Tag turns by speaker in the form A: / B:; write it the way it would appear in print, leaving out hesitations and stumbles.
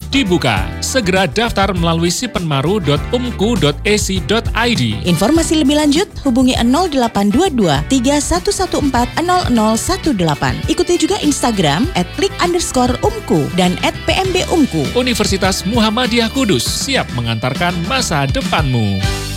A: dibuka. Segera daftar melalui sipenmaru.umku.ac.id.
B: Informasi lebih lanjut hubungi 0822 3114 0018. Ikuti juga Instagram @plik_umku dan @pmbumku.
A: Universitas Muhammadiyah Kudus siap mengantarkan masa depanmu.